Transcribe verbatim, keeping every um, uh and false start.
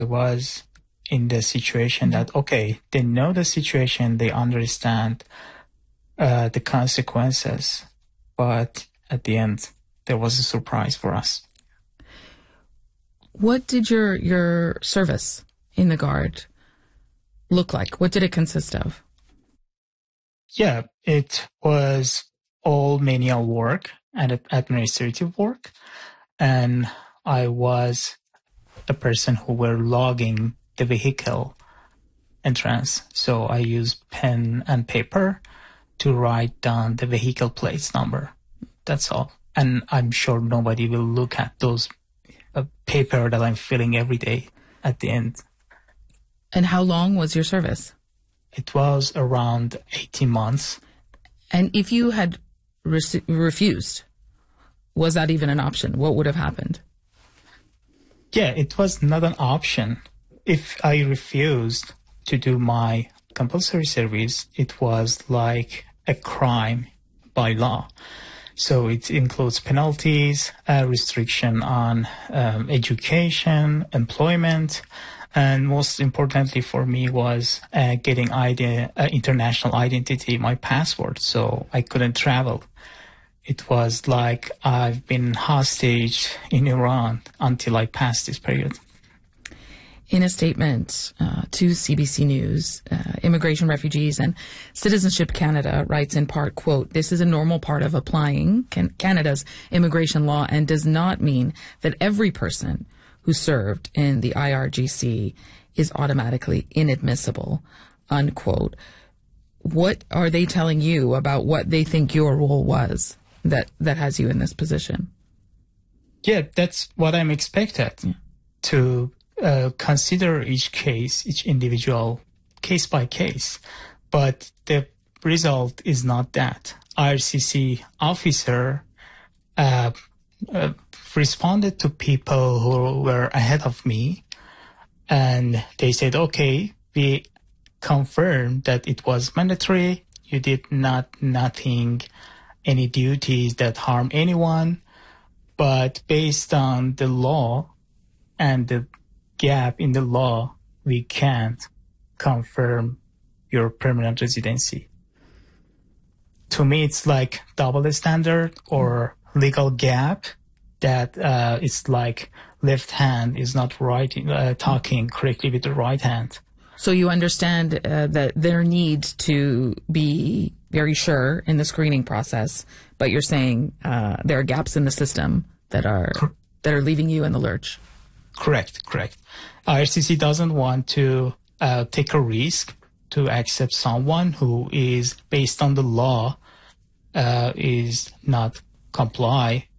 was in the situation mm-hmm. that, okay, they know the situation, they understand uh, the consequences, but at the end, there was a surprise for us. What did your your service in the Guard look like? What did it consist of? Yeah, it was all manual work and administrative work. And I was the person who were logging the vehicle entrance. So I used pen and paper to write down the vehicle plates number. That's all. And I'm sure nobody will look at those uh, paper that I'm filling every day at the end. And how long was your service? It was around eighteen months. And if you had re- refused, was that even an option? What would have happened? Yeah, it was not an option. If I refused to do my compulsory service, it was like a crime by law. So it includes penalties, a restriction on um, education, employment, and most importantly for me was uh, getting I D, uh, international identity, my passport, so I couldn't travel. It was like I've been hostage in Iran until I passed this period. In a statement uh, to C B C News, uh, Immigration, Refugees and Citizenship Canada writes in part, quote, "This is a normal part of applying can- Canada's immigration law and does not mean that every person who served in the I R G C is automatically inadmissible," unquote. What are they telling you about what they think your role was that, that has you in this position? Yeah, that's what I'm expected yeah. to uh, consider each case, each individual case by case. But the result is not that. I R C C officer uh, uh, responded to people who were ahead of me, and they said, okay, we confirmed that it was mandatory. You did not nothing, any duties that harm anyone. But based on the law and the gap in the law, we can't confirm your permanent residency. To me, it's like double standard or legal gap that uh, it's like left hand is not writing, uh, talking correctly with the right hand. So you understand uh, that there needs to be very sure in the screening process, but you're saying uh, there are gaps in the system that are Cor- that are leaving you in the lurch. Correct, correct. I R C C doesn't want to uh, take a risk to accept someone who is, based on the law, uh, is not comply